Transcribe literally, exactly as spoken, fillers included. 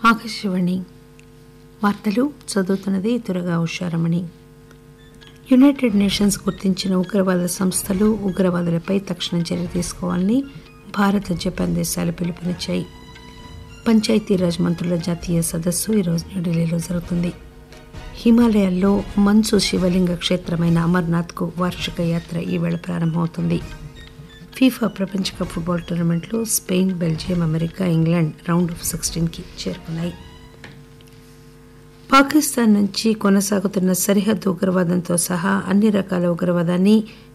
ఆకాశవాణి వార్తలు చదువుతున్నది Durga Usharamani. United nations గుర్తించిన ఉగ్రవాద సంస్థలు ఉగ్రవాదులపై తక్షణ చర్య తీసుకోవాలని భారత్ జపాన్ దేశాలు పిలుపునిచ్చాయి. పంచాయతీరాజ్ మంత్రుల జాతీయ సదస్సు ఈరోజు న్యూఢిల్లీలో జరుగుతుంది. హిమాలయాల్లో మంచు శివలింగ క్షేత్రమైన అమర్నాథ్కు వార్షిక యాత్ర ఈవేళ ప్రారంభమవుతుంది. ఫీఫా ప్రపంచ కప్ ఫుట్బాల్ టోర్నమెంట్లో Spain, Belgium, America, England round of సిక్స్టీన్కి చేరుకున్నాయి. పాకిస్తాన్ నుంచి కొనసాగుతున్న సరిహద్దు ఉగ్రవాదంతో సహా అన్ని రకాల ఉగ్రవాదాన్ని